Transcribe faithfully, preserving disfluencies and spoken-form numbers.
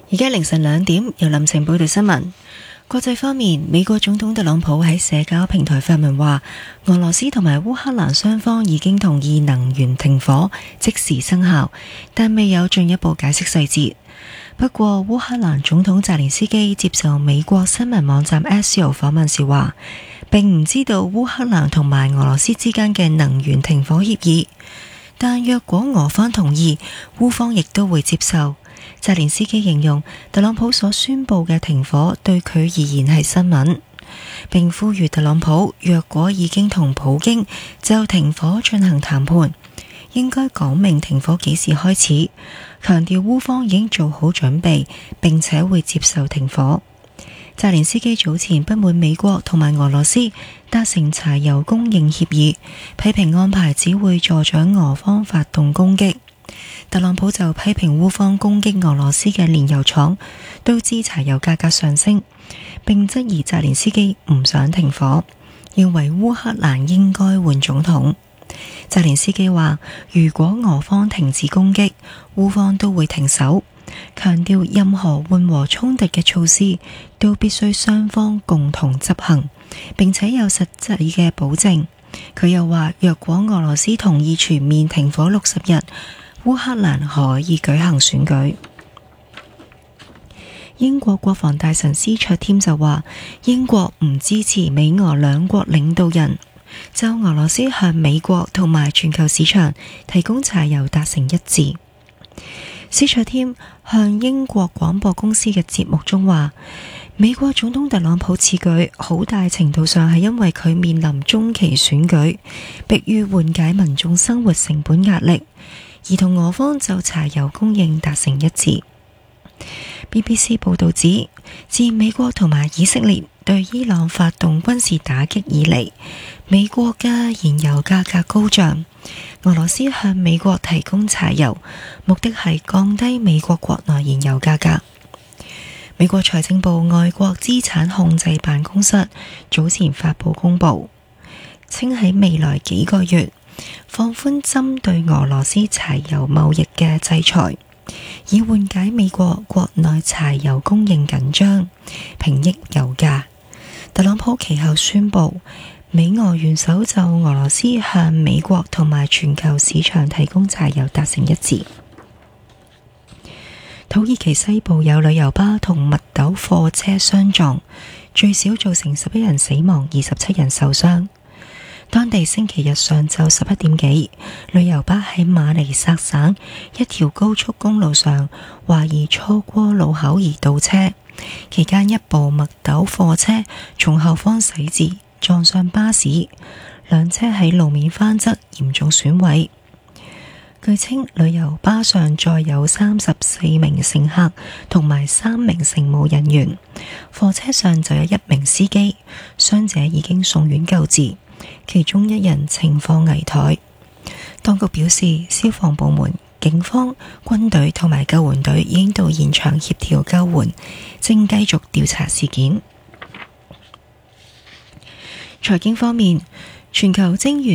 而家凌晨兩點，由林晴報道新聞。國際方面，美國總統特朗普喺社交平台發文話，俄羅斯同埋烏克蘭雙方已經同意能源停火即時生效，但未有進一步解釋細節。不過，烏克蘭總統澤連斯基接受美國新聞網站 Axios 訪問時話，並唔知道烏克蘭同埋俄羅斯之間嘅能源停火協議，但若果俄方同意，烏方亦都會接受。澤連斯基形容特朗普所宣佈嘅停火對佢而言係新聞，並呼籲特朗普若果已經同普京就停火進行談判，應該講明停火幾時開始，強調烏方已經做好準備，並且會接受停火。澤連斯基早前不滿美國同埋俄羅斯達成柴油供應協議，批評安排只會助長俄方發動攻擊。特朗普就批評烏方攻擊俄羅斯嘅煉油廠，導致柴油價格上升，並質疑澤連斯基唔想停火，認為烏克蘭應該換總統。澤連斯基話，如果俄方停止攻擊，烏方都會停手，強調任何緩和衝突嘅措施都必須雙方共同執行，並且有實際嘅保證。佢又話，若果俄羅斯同意全面停火六十日，烏克蘭可以舉行選舉。英國國防大臣斯卓添就話，英國唔支持美俄兩國領導人就俄羅斯向美國同埋全球市場提供柴油達成一致。斯卓添向英國廣播公司嘅節目中話，美國總統特朗普此舉好大程度上係因為佢面臨中期選舉，迫於緩解民眾生活成本壓力，而同俄方就柴油供應達成一致。B B C 報道指，自美國同埋以色列對伊朗發動軍事打擊以嚟，美國嘅燃油價格高漲，俄羅斯向美國提供柴油，目的係降低美國國內燃油價格。美國財政部外國資產控制辦公室早前發布公佈，稱喺未來幾個月放寬針對俄羅斯柴油貿易嘅制裁，以緩解美國國內柴油供應緊張，平抑油價。特朗普其後宣布，美俄元首就俄羅斯向美國同埋全球市場提供柴油達成一致。土耳其西部有旅遊巴同密斗貨車相撞，最少造成十一人死亡，二十七人受傷。當地星期日上晝十一點幾，旅遊巴喺馬尼薩省一條高速公路上懷疑錯過路口而倒車，期間一部密斗貨車從後方駛至撞上巴士，兩車喺路面翻側，嚴重損毀。據稱，旅遊巴上載有三十四名乘客同埋三名乘務人員，貨車上就有一名司機，傷者已經送院救治，其中一人情況危殆。當局表示，消防部門、警方、軍隊同埋救援隊已經到現場協調救援，正繼續調查事件。財經方面，全球晶圓